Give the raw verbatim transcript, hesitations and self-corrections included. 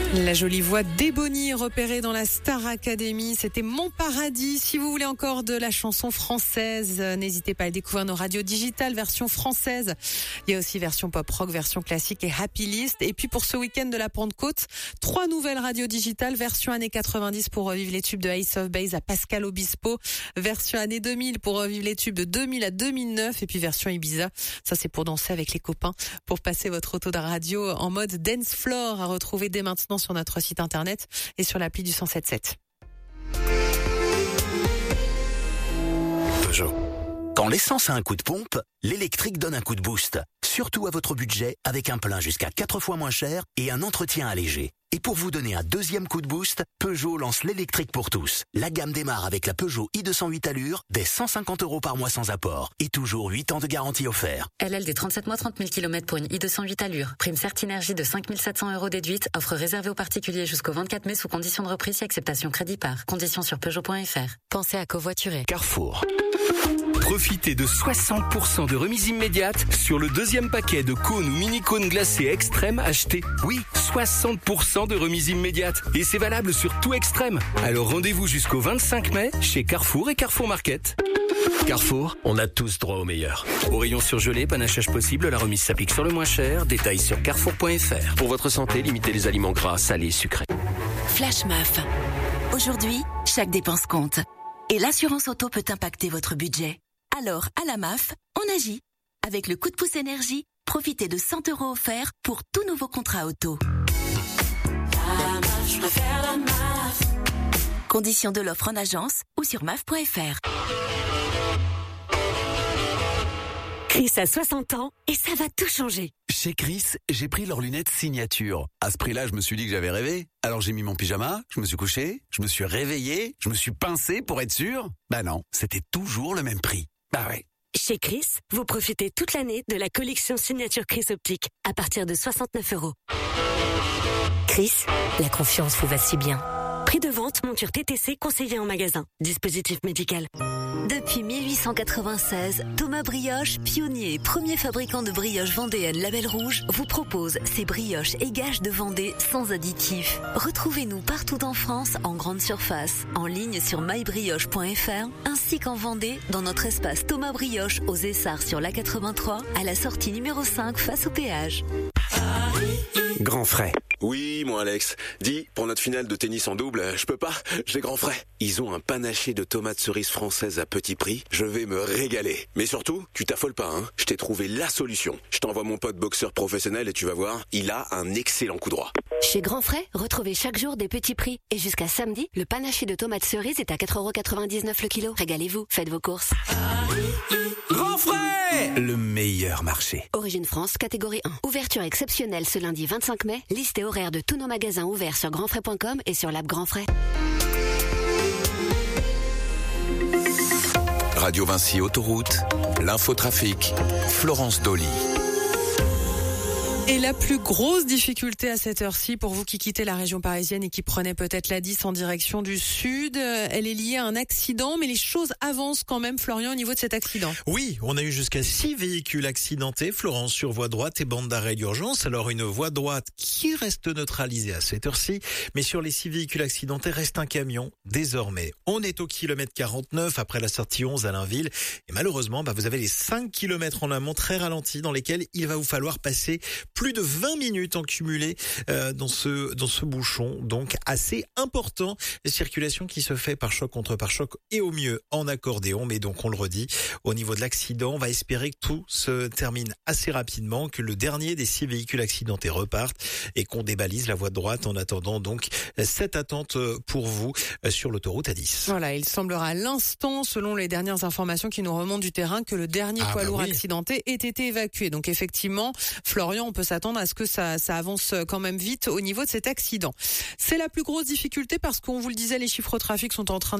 La jolie voix d'Ebony repérée dans la Star Academy, c'était Mon Paradis. Si vous voulez encore de la chanson française, n'hésitez pas à découvrir nos radios digitales, version française. Il y a aussi version pop rock, version classique et Happy List. Et puis pour ce week-end de la Pentecôte, trois nouvelles radios digitales, version années quatre-vingt-dix pour revivre les tubes de Ace of Base à Pascal Obispo, version années deux mille pour revivre les tubes de deux mille à deux mille neuf et puis version Ibiza. Ça c'est pour danser avec les copains, pour passer votre auto de radio en mode dance floor, à retrouver dès maintenant sur notre site internet et sur l'appli du cent sept sept. Peugeot. Quand l'essence a un coup de pompe, l'électrique donne un coup de boost. Surtout à votre budget, avec un plein jusqu'à quatre fois moins cher et un entretien allégé. Et pour vous donner un deuxième coup de boost, Peugeot lance l'électrique pour tous. La gamme démarre avec la Peugeot i deux cent huit Allure, dès cent cinquante euros par mois sans apport. Et toujours huit ans de garantie offert. L L D trente-sept mois, trente mille kilomètres pour une i deux cent huit Allure. Prime Certinergie de cinq mille sept cents euros déduite. Offre réservée aux particuliers jusqu'au vingt-quatre mai sous condition de reprise et acceptation crédit par. Conditions sur Peugeot point F R. Pensez à covoiturer. Carrefour. Profitez de soixante pour cent de remise immédiate sur le deuxième paquet de cônes ou mini-cônes glacés extrêmes achetés. Oui, soixante pour cent de remise immédiate. Et c'est valable sur tout Extrême. Alors rendez-vous jusqu'au vingt-cinq mai chez Carrefour et Carrefour Market. Carrefour, on a tous droit au meilleur. Au rayon surgelé, panachage possible, la remise s'applique sur le moins cher. Détails sur carrefour point F R. Pour votre santé, limitez les aliments gras, salés, sucrés. Flash M A F. Aujourd'hui, chaque dépense compte. Et l'assurance auto peut impacter votre budget. Alors, à la M A F, on agit. Avec le coup de pouce énergie, profitez de cent euros offerts pour tout nouveau contrat auto. La M A F, je préfère la M A F. Conditions de l'offre en agence ou sur M A F point F R. Chris a soixante ans et ça va tout changer. Chez Chris, j'ai pris leurs lunettes signature. À ce prix-là, je me suis dit que j'avais rêvé. Alors j'ai mis mon pyjama, je me suis couché, je me suis réveillé, je me suis pincé pour être sûr. Bah non, c'était toujours le même prix. Bah ouais. Chez Chris, vous profitez toute l'année de la collection signature Chris Optique à partir de soixante-neuf euros. Chris, la confiance vous va si bien. Prix de vente, monture T T C conseillée en magasin. Dispositif médical. Depuis mille huit cent quatre-vingt-seize, Thomas Brioche, pionnier et premier fabricant de brioches vendéennes Label Rouge, vous propose ses brioches et gages de Vendée sans additifs. Retrouvez-nous partout en France en grande surface, en ligne sur my brioche point F R, ainsi qu'en Vendée dans notre espace Thomas Brioche aux Essarts sur l'A quatre-vingt-trois, à la sortie numéro cinq face au péage. Grand frais. Oui, mon Alex. Dis, pour notre finale de tennis en double, je peux pas, j'ai grand frais. Ils ont un panaché de tomates cerises françaises à petit prix. Je vais me régaler. Mais surtout, tu t'affoles pas, hein. Je t'ai trouvé la solution. Je t'envoie mon pote boxeur professionnel et tu vas voir, il a un excellent coup droit. Chez Grand Frais, retrouvez chaque jour des petits prix. Et jusqu'à samedi, le panaché de tomates cerises est à quatre euros quatre-vingt-dix-neuf le kilo. Régalez-vous, faites vos courses. Grand Frais, le meilleur marché. Origine France, catégorie un. Ouverture exceptionnelle ce lundi vingt-cinq mai. Liste et horaire de tous nos magasins ouverts sur grand frais point com et sur l'app Grand Frais. Radio Vinci Autoroute, l'infotrafic, Florence Dolly. Et la plus grosse difficulté à cette heure-ci, pour vous qui quittez la région parisienne et qui prenez peut-être la dix en direction du sud, elle est liée à un accident, mais les choses avancent quand même, Florian, au niveau de cet accident. Oui, on a eu jusqu'à six véhicules accidentés, Florence, sur voie droite et bande d'arrêt d'urgence. Alors une voie droite qui reste neutralisée à cette heure-ci, mais sur les six véhicules accidentés reste un camion. Désormais, on est au kilomètre quarante-neuf après la sortie onze à Blainville. Et malheureusement, bah, vous avez les cinq kilomètres en amont très ralentis dans lesquels il va vous falloir passer plus de vingt minutes en cumulé euh, dans ce dans ce bouchon, donc assez important. La circulation qui se fait par choc contre par choc et au mieux en accordéon, mais donc on le redit, au niveau de l'accident, on va espérer que tout se termine assez rapidement, que le dernier des six véhicules accidentés reparte et qu'on débalise la voie de droite en attendant donc cette attente pour vous sur l'autoroute A dix. Voilà, il semblera à l'instant, selon les dernières informations qui nous remontent du terrain, que le dernier ah poids bah lourd oui. accidenté ait été évacué. Donc effectivement, Florian, on peut s'attendre à ce que ça, ça avance quand même vite au niveau de cet accident. C'est la plus grosse difficulté parce qu'on vous le disait, les chiffres au trafic sont en train de